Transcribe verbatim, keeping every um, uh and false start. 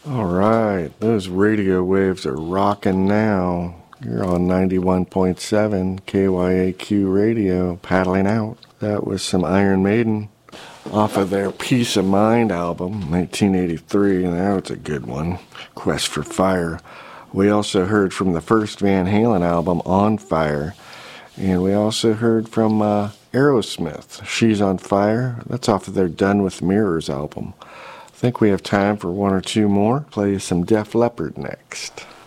Alright, those radio waves are rocking now. You're on ninety-one point seven K Y A Q radio, paddling out. That was some Iron Maiden off of their Peace of Mind album, nineteen eighty-three, and that was a good one, Quest for Fire. We also heard from the first Van Halen album, On Fire, and we also heard from uh, Aerosmith, She's on Fire. That's off of their Done with Mirrors album. I think we have time for one or two more. Play some Def Leppard next.